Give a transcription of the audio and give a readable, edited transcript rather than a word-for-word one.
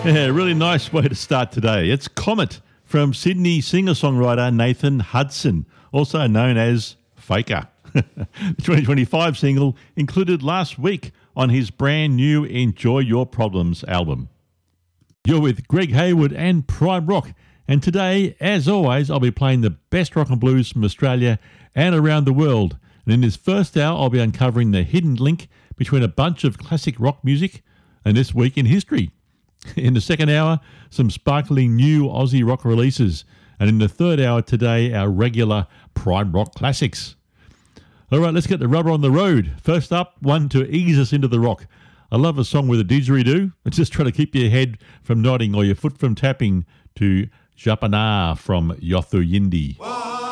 Yeah, really nice way to start today. It's Comet from Sydney singer-songwriter Nathan Hudson, also known as Faker. The 2025 single included last week on his brand new Enjoy Your Problems album. You're with Greg Hayward and Prime Rock, and today, as always, I'll be playing the best rock and blues from Australia and around the world. And in this first hour, I'll be uncovering the hidden link between a bunch of classic rock music and this week in history. In the second hour, some sparkling new Aussie rock releases. And in the third hour today, our regular Prime Rock classics. All right, let's get the rubber on the road. First up, one to ease us into the rock. I love a song with a didgeridoo. It's just trying to keep your head from nodding or your foot from tapping to Japana from Yothu Yindi.